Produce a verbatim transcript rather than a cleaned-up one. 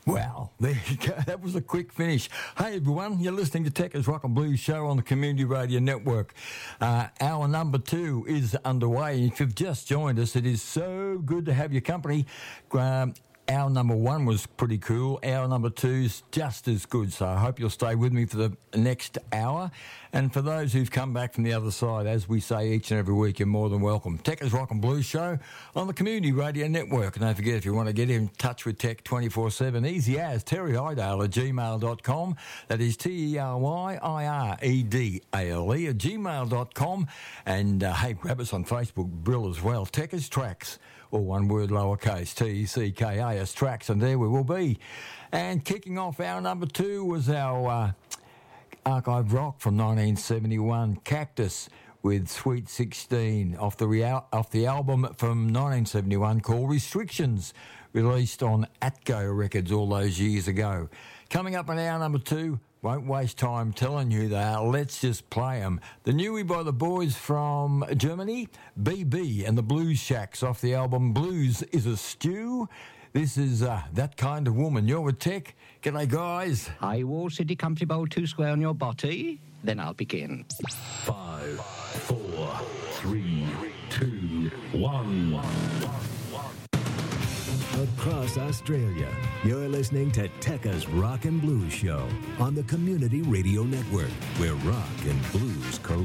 Wow, there you go. That was a quick finish. Hey, everyone, you're listening to Tekka's Rock and Blues Show on the Community Radio Network. Uh, hour number two is underway. If you've just joined us, it is so good to have your company. Um, Hour number one was pretty cool. Hour number two's just as good. So I hope you'll stay with me for the next hour. And for those who've come back from the other side, as we say each and every week, you're more than welcome. Tekka's Rock and Blues Show on the Community Radio Network. And don't forget, if you want to get in touch with Tech twenty-four seven, easy as Terry Idale at gmail dot com. That is T E R Y I R E D A L E at gmail dot com. And uh, hey, grab us on Facebook, Brill as well. Tekka's Tracks, or one word lowercase, T E C K A S Tracks, and there we will be. And kicking off our number two was our uh, archive rock from nineteen seventy-one, Cactus, with Sweet sixteen, off the real, off the album from nineteen seventy-one called Restrictions, released on Atco Records all those years ago. Coming up in our number two, won't waste time telling you they are. Let's just play them. The Newie by the boys from Germany, B B and the Blues Shacks, off the album Blues is a Stew. This is uh, That Kind of Woman. You're with Tech. G'day, guys. High wall, city, country bowl, two square on your body. Then I'll begin. Five, four, three, two, one. Across Australia, you're listening to Tekka's Rock and Blues Show on the Community Radio Network, where rock and blues collide.